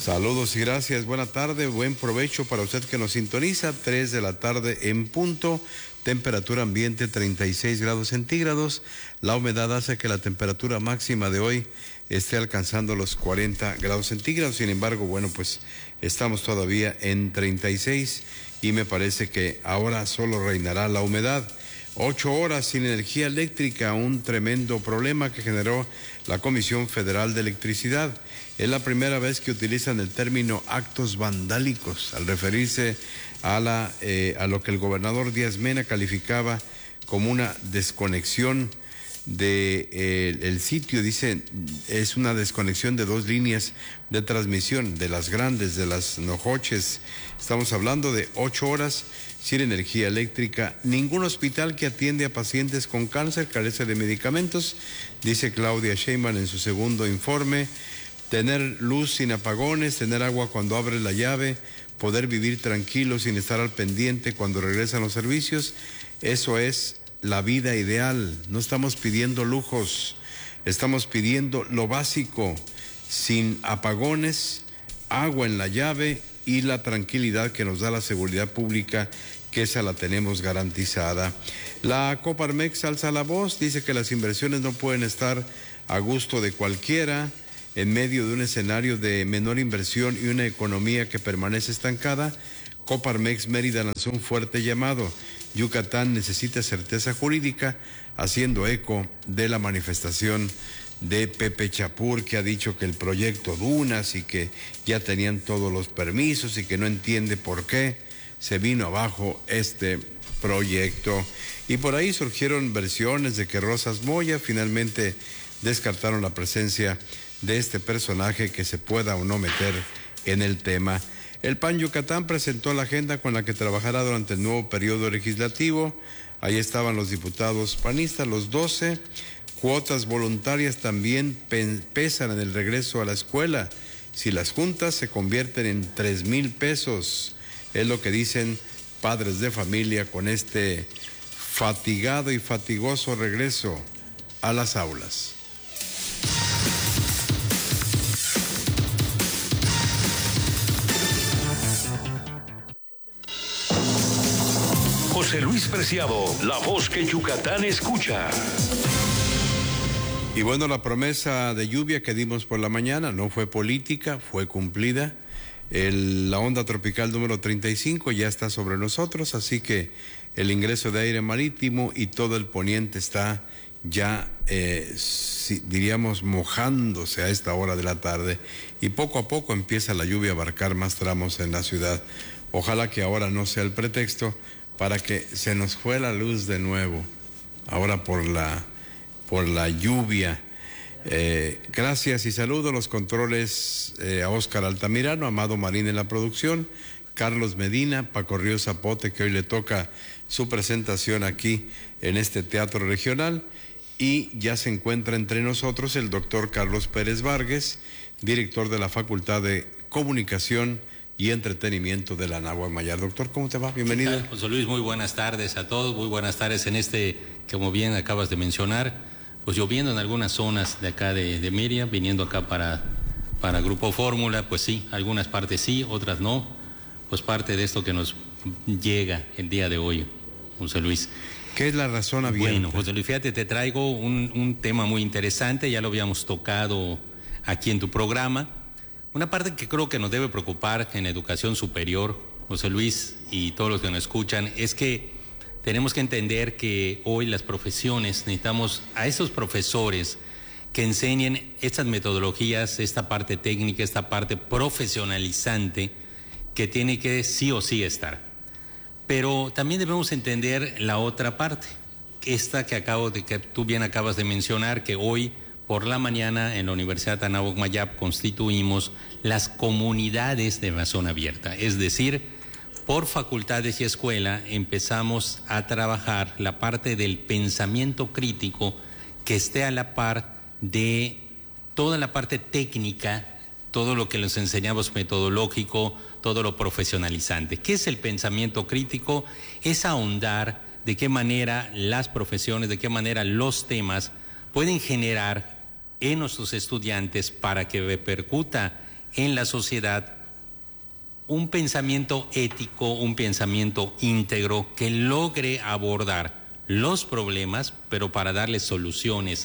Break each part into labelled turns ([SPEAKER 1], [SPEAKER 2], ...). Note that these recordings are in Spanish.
[SPEAKER 1] Saludos y gracias, buena tarde, buen provecho para usted que nos sintoniza, 3 de la tarde en punto, temperatura ambiente 36 grados centígrados, la humedad hace que la temperatura máxima de hoy esté alcanzando los 40 grados centígrados, sin embargo, bueno, pues estamos todavía en 36 y me parece que ahora solo reinará la humedad. 8 horas sin energía eléctrica, un tremendo problema que generó la Comisión Federal de Electricidad. Es la primera vez que utilizan el término actos vandálicos al referirse a lo que el gobernador Díaz Mena calificaba como una desconexión el sitio. Dice, es una desconexión de 2 líneas de transmisión, de las grandes, de las Nojoches. Estamos hablando de 8 horas sin energía eléctrica. Ningún hospital que atiende a pacientes con cáncer carece de medicamentos, dice Claudia Sheinbaum en su segundo informe. Tener luz sin apagones, tener agua cuando abre la llave, poder vivir tranquilo sin estar al pendiente cuando regresan los servicios, eso es la vida ideal. No estamos pidiendo lujos, estamos pidiendo lo básico, sin apagones, agua en la llave y la tranquilidad que nos da la seguridad pública, que esa la tenemos garantizada. La Coparmex alza la voz, dice que las inversiones no pueden estar a gusto de cualquiera en medio de un escenario de menor inversión y una economía que permanece estancada. Coparmex Mérida lanzó un fuerte llamado. Yucatán necesita certeza jurídica, haciendo eco de la manifestación de Pepe Chapur, que ha dicho que el proyecto Dunas y que ya tenían todos los permisos y que no entiende por qué se vino abajo este proyecto. Y por ahí surgieron versiones de que Rosas Moya finalmente descartaron la presencia de este personaje que se pueda o no meter en el tema. El PAN Yucatán presentó la agenda con la que trabajará durante el nuevo periodo legislativo. Ahí estaban los diputados panistas, los 12. Cuotas voluntarias también pesan en el regreso a la escuela. Si las juntas se convierten en 3,000 pesos, es lo que dicen padres de familia con este fatigado y fatigoso regreso a las aulas.
[SPEAKER 2] José Luis Preciado, la voz que Yucatán escucha.
[SPEAKER 1] Y bueno, la promesa de lluvia que dimos por la mañana no fue política, fue cumplida. La onda tropical número 35 ya está sobre nosotros, así que el ingreso de aire marítimo y todo el poniente está ya, diríamos, mojándose a esta hora de la tarde. Y poco a poco empieza la lluvia a abarcar más tramos en la ciudad. Ojalá que ahora no sea el pretexto para que se nos fue la luz de nuevo, ahora por la lluvia. Gracias y saludo a los controles, a Óscar Altamirano, Amado Marín en la producción, Carlos Medina, Paco Ríos Zapote, que hoy le toca su presentación aquí en este teatro regional, y ya se encuentra entre nosotros el doctor Carlos Pérez Vargas, director de la Facultad de Comunicación y Entretenimiento de la Anáhuac Mayar. Doctor, ¿cómo te va? Bienvenido.
[SPEAKER 3] José Luis, muy buenas tardes a todos, muy buenas tardes en como bien acabas de mencionar, pues lloviendo en algunas zonas de acá de Mérida, viniendo acá para Grupo Fórmula, pues sí, algunas partes sí, otras no, pues parte de esto que nos llega el día de hoy, José Luis.
[SPEAKER 1] ¿Qué es la razón abierta?
[SPEAKER 3] Bueno, José Luis, fíjate, te traigo un tema muy interesante, ya lo habíamos tocado aquí en tu programa. Una parte que creo que nos debe preocupar en educación superior, José Luis, y todos los que nos escuchan, es que tenemos que entender que hoy las profesiones necesitamos a esos profesores que enseñen estas metodologías, esta parte técnica, esta parte profesionalizante que tiene que sí o sí estar. Pero también debemos entender la otra parte, esta que tú bien acabas de mencionar, que hoy por la mañana en la Universidad Anáhuac Mayap constituimos las comunidades de la zona abierta, es decir, por facultades y escuela empezamos a trabajar la parte del pensamiento crítico que esté a la par de toda la parte técnica, todo lo que les enseñamos metodológico, todo lo profesionalizante. ¿Qué es el pensamiento crítico? Es ahondar de qué manera las profesiones, de qué manera los temas pueden generar en nuestros estudiantes para que repercuta en la sociedad un pensamiento ético, un pensamiento íntegro que logre abordar los problemas, pero para darles soluciones,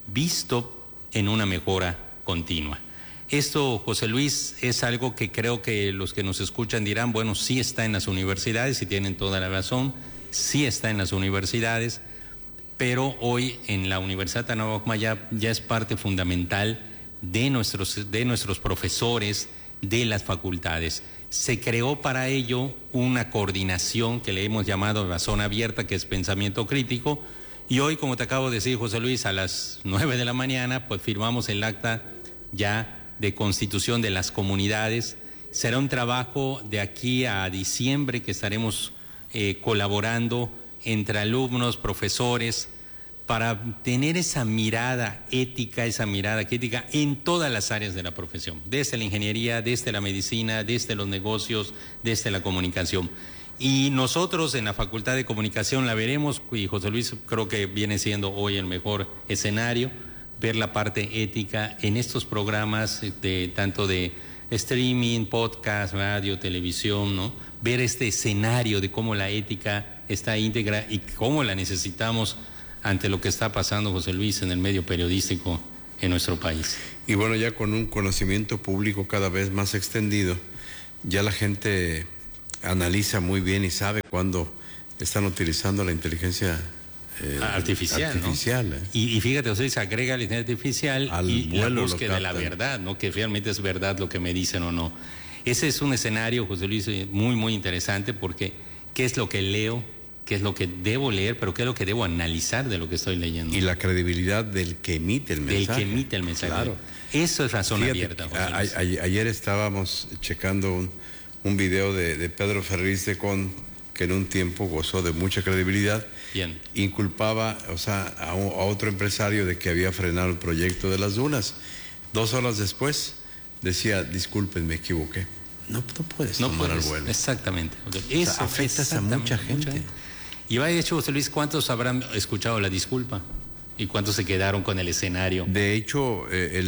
[SPEAKER 3] visto en una mejora continua. Esto, José Luis, es algo que creo que los que nos escuchan dirán, bueno, sí está en las universidades, y tienen toda la razón, sí está en las universidades, pero hoy en la Universidad Anáhuac Maya ya es parte fundamental de nuestros profesores, de las facultades. Se creó para ello una coordinación que le hemos llamado la zona abierta, que es pensamiento crítico, y hoy, como te acabo de decir, José Luis, a las 9 de la mañana, pues firmamos el acta ya de constitución de las comunidades. Será un trabajo de aquí a diciembre que estaremos colaborando entre alumnos, profesores, para tener esa mirada ética, esa mirada crítica en todas las áreas de la profesión, desde la ingeniería, desde la medicina, desde los negocios, desde la comunicación. Y nosotros en la Facultad de Comunicación la veremos, y José Luis creo que viene siendo hoy el mejor escenario, ver la parte ética en estos programas tanto de streaming, podcast, radio, televisión, ¿no? Ver este escenario de cómo la ética está íntegra y cómo la necesitamos ante lo que está pasando, José Luis, en el medio periodístico en nuestro país.
[SPEAKER 1] Y bueno, ya con un conocimiento público cada vez más extendido, ya la gente analiza muy bien y sabe cuándo están utilizando la inteligencia artificial,
[SPEAKER 3] ¿no? Y fíjate, José, se agrega la inteligencia artificial y la búsqueda de la verdad, ¿no? Que realmente es verdad lo que me dicen o no. Ese es un escenario, José Luis, muy, muy interesante, porque ¿qué es lo que leo? ¿Qué es lo que debo leer? Pero ¿qué es lo que debo analizar de lo que estoy leyendo?
[SPEAKER 1] Y la credibilidad del que emite el mensaje.
[SPEAKER 3] Del que emite el mensaje.
[SPEAKER 1] Claro.
[SPEAKER 3] Eso es razón abierta, José Luis.
[SPEAKER 1] Ayer estábamos checando un video de Pedro Ferriz de Con, que en un tiempo gozó de mucha credibilidad.
[SPEAKER 3] Bien.
[SPEAKER 1] Inculpaba, a otro empresario de que había frenado el proyecto de las dunas. 2 horas después decía, disculpen, me equivoqué. No puedes tomar el vuelo.
[SPEAKER 3] Exactamente.
[SPEAKER 1] Eso afectas a mucha gente.
[SPEAKER 3] Y de hecho, José Luis, ¿cuántos habrán escuchado la disculpa? ¿Y cuántos se quedaron con el escenario?
[SPEAKER 1] De hecho,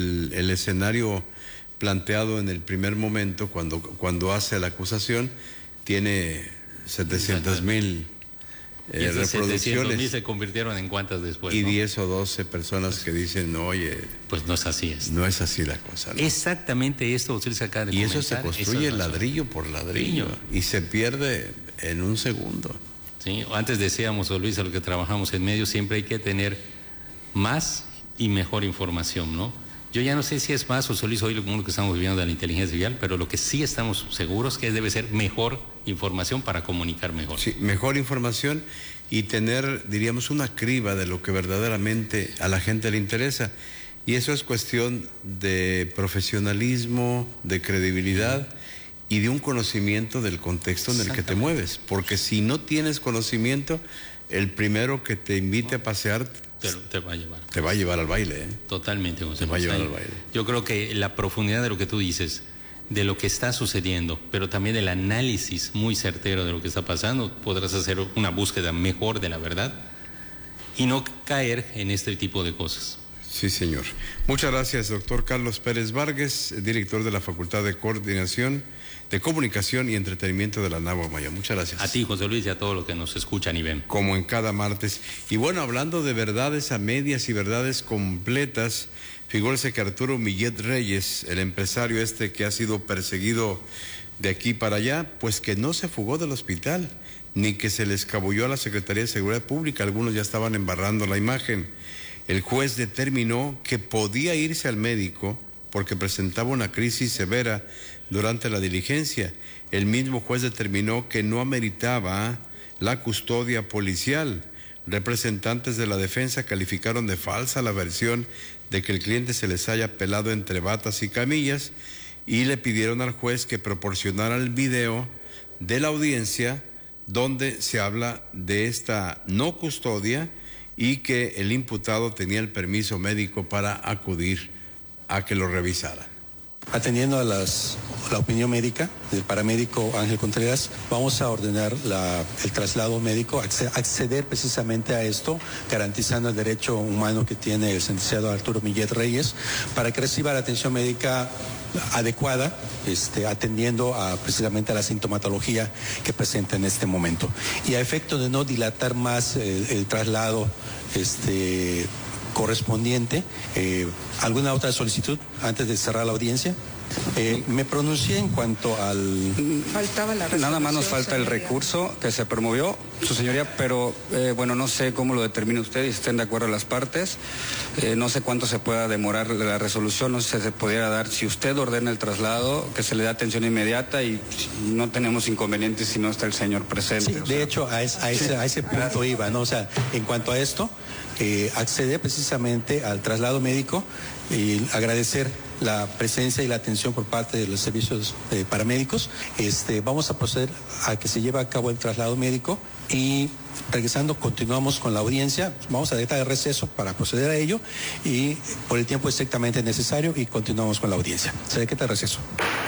[SPEAKER 1] el escenario planteado en el primer momento, cuando hace la acusación, tiene 700,000 reproducciones.
[SPEAKER 3] 700,000 se convirtieron en cuántas después,
[SPEAKER 1] y
[SPEAKER 3] ¿no?
[SPEAKER 1] 10 o 12 personas que dicen, oye,
[SPEAKER 3] pues no es así.
[SPEAKER 1] No es así la cosa, ¿no?
[SPEAKER 3] Exactamente esto, José Luis, acaba de comentar.
[SPEAKER 1] Y eso se construye ladrillo por ladrillo y se pierde en un segundo.
[SPEAKER 3] Sí, antes decíamos, José Luis, a lo que trabajamos en medios, siempre hay que tener más y mejor información, ¿no? Yo ya no sé si es más, José Luis, hoy lo que estamos viviendo de la inteligencia artificial, pero lo que sí estamos seguros que debe ser mejor información para comunicar mejor.
[SPEAKER 1] Sí, mejor información y tener, diríamos, una criba de lo que verdaderamente a la gente le interesa. Y eso es cuestión de profesionalismo, de credibilidad y de un conocimiento del contexto en el que te mueves. Porque si no tienes conocimiento, el primero que te invite a pasear
[SPEAKER 3] te va a llevar.
[SPEAKER 1] Te va a llevar al baile, ¿eh?
[SPEAKER 3] Totalmente, José.
[SPEAKER 1] Te va a llevar al baile.
[SPEAKER 3] Yo creo que la profundidad de lo que tú dices, de lo que está sucediendo, pero también del análisis muy certero de lo que está pasando, podrás hacer una búsqueda mejor de la verdad y no caer en este tipo de cosas.
[SPEAKER 1] Sí, señor. Muchas gracias, doctor Carlos Pérez Vargas, director de la Facultad de Comunicación y Entretenimiento de la Anáhuac Maya. Muchas gracias.
[SPEAKER 3] A ti, José Luis, y a todos los que nos escuchan y ven.
[SPEAKER 1] Como en cada martes. Y bueno, hablando de verdades a medias y verdades completas, figúrese que Arturo Millet Reyes, el empresario que ha sido perseguido de aquí para allá, pues que no se fugó del hospital, ni que se le escabulló a la Secretaría de Seguridad Pública. Algunos ya estaban embarrando la imagen. El juez determinó que podía irse al médico porque presentaba una crisis severa durante la diligencia. El mismo juez determinó que no ameritaba la custodia policial. Representantes de la defensa calificaron de falsa la versión de que el cliente se les haya pelado entre batas y camillas y le pidieron al juez que proporcionara el video de la audiencia donde se habla de esta no custodia y que el imputado tenía el permiso médico para acudir a que lo revisara.
[SPEAKER 4] Atendiendo a la opinión médica del paramédico Ángel Contreras, vamos a ordenar el traslado médico, acceder precisamente a esto, garantizando el derecho humano que tiene el sentenciado Arturo Millet Reyes, para que reciba la atención médica adecuada, atendiendo precisamente a la sintomatología que presenta en este momento. Y a efecto de no dilatar más el traslado correspondiente, ¿alguna otra solicitud antes de cerrar la audiencia? Me pronuncié en cuanto al...
[SPEAKER 5] Faltaba la resolución.
[SPEAKER 6] Nada más nos falta el recurso que se promovió, su señoría, pero bueno, no sé cómo lo determina usted y estén de acuerdo las partes. No sé cuánto se pueda demorar la resolución, no sé si se pudiera dar, si usted ordena el traslado, que se le dé atención inmediata y no tenemos inconvenientes si no está el señor presente.
[SPEAKER 4] Sí, de hecho, a ese punto iba, ¿no? O sea, en cuanto a esto, acceder precisamente al traslado médico y agradecer la presencia y la atención por parte de los servicios paramédicos. Vamos a proceder a que se lleve a cabo el traslado médico y regresando continuamos con la audiencia. Vamos a declarar el receso para proceder a ello y por el tiempo estrictamente necesario y continuamos con la audiencia. Se decreta el receso.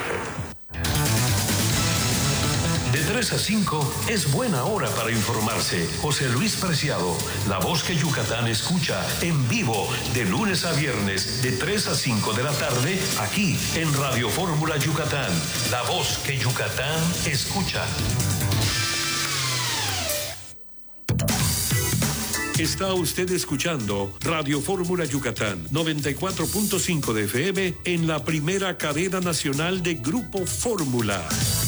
[SPEAKER 2] De 3 a 5 es buena hora para informarse. José Luis Preciado, la voz que Yucatán escucha en vivo de lunes a viernes de 3 a 5 de la tarde aquí en Radio Fórmula Yucatán, la voz que Yucatán escucha. Está usted escuchando Radio Fórmula Yucatán 94.5 de FM en la primera cadena nacional de Grupo Fórmula.